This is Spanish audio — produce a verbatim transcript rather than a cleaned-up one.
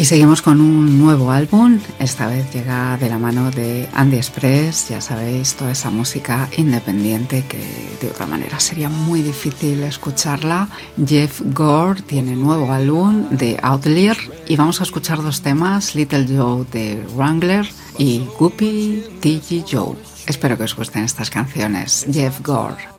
Y seguimos con un nuevo álbum, esta vez llega de la mano de Andy Express, ya sabéis, toda esa música independiente que de otra manera sería muy difícil escucharla. Jeff Gore tiene nuevo álbum de Outlier y vamos a escuchar dos temas, Little Joe de Wrangler y Guppy T G Joe. Espero que os gusten estas canciones. Jeff Gore.